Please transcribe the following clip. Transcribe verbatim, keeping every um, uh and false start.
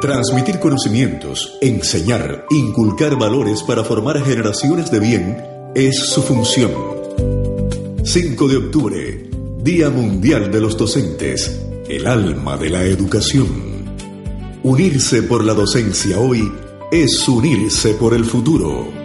Transmitir conocimientos, enseñar, inculcar valores para formar generaciones de bien es su función. cinco de octubre, Día Mundial de los Docentes, el alma de la educación. Unirse por la docencia hoy es unirse por el futuro.